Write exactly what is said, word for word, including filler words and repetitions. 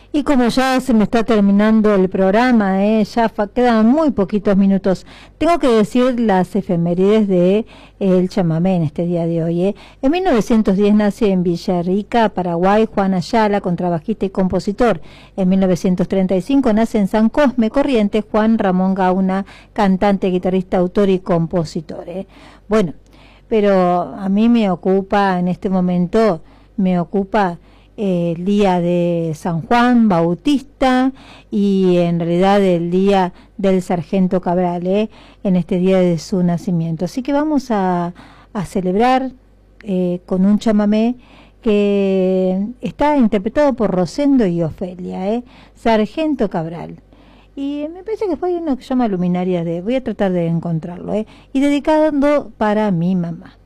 Y como ya se me está terminando el programa, eh, ya fa- quedan muy poquitos minutos, tengo que decir las efemérides de eh, el chamamé en este día de hoy. Eh. En mil novecientos diez nace en Villarrica, Paraguay, Juan Ayala, contrabajista y compositor. En mil novecientos treinta y cinco nace en San Cosme, Corrientes, Juan Ramón Gauna, cantante, guitarrista, autor y compositor. Eh. Bueno, pero a mí me ocupa en este momento, me ocupa eh, el día de San Juan Bautista y en realidad el día del Sargento Cabral, eh, en este día de su nacimiento. Así que vamos a, a celebrar eh, con un chamamé que está interpretado por Rosendo y Ofelia, eh, Sargento Cabral. Y me parece que fue uno que se llama Luminarias de... Voy a tratar de encontrarlo, eh, y dedicado para mi mamá.